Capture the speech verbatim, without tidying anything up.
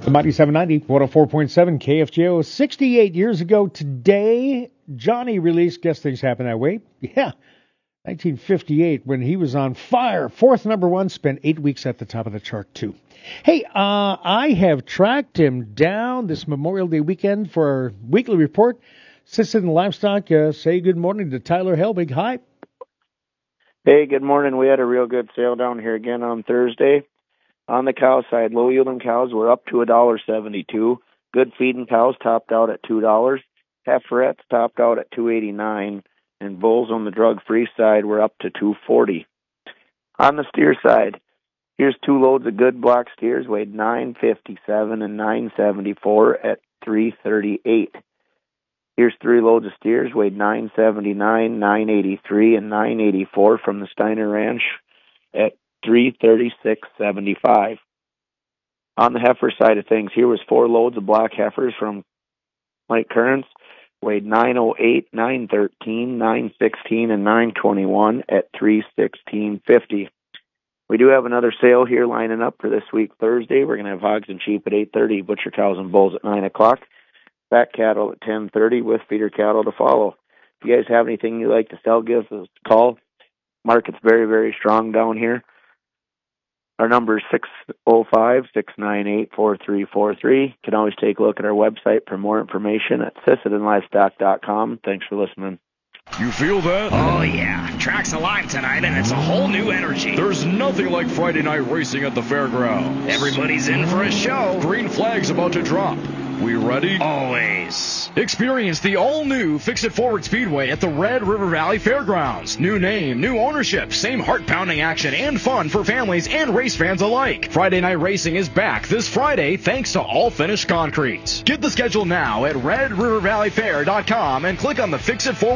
The Mighty seven ninety, one oh four point seven K F J O. sixty-eight years ago today, Johnny released Guess Things Happen That Way. Yeah, nineteen fifty-eight, when he was on fire. Fourth number one, spent eight weeks at the top of the chart, too. Hey, uh, I have tracked him down this Memorial Day weekend for our weekly report. Citizen Livestock, uh, say good morning to Tyler Helbig. Hi. Hey, good morning. We had a real good sale down here again on Thursday. On the cow side, low-yielding cows were up to one dollar seventy-two. Good feeding cows topped out at two dollars. Heiferettes topped out at two eighty-nine. And bulls on the drug-free side were up to two forty. On the steer side, here's two loads of good block steers weighed nine fifty-seven and nine seventy-four at three thirty-eight. Here's three loads of steers weighed nine seventy-nine, nine eighty-three, and nine eighty-four from the Steiner Ranch at three thirty-six seventy-five. On the heifer side of things, here was four loads of black heifers from Mike Kearns, weighed nine oh eight, nine thirteen, nine sixteen, and nine twenty-one at three sixteen fifty. We do have another sale here lining up for this week, Thursday. We're going to have hogs and sheep at eight thirty, butcher cows and bulls at nine o'clock, fat cattle at ten thirty with feeder cattle to follow. If you guys have anything you'd like to sell, give us a call. Market's very, very strong down here. Our number is six oh five, six nine eight, four three four three. You can always take a look at our website for more information at citizen livestock dot com. Thanks for listening. You feel that? Oh, yeah. Track's alive tonight, and it's a whole new energy. There's nothing like Friday night racing at the fairgrounds. Everybody's in for a show. Green flag's about to drop. We ready? Always. Experience the all-new Fix-It Forward Speedway at the Red River Valley Fairgrounds. New name, new ownership, same heart-pounding action and fun for families and race fans alike. Friday night racing is back this Friday thanks to All Finished Concrete. Get the schedule now at red river valley fair dot com and click on the Fix-It Forward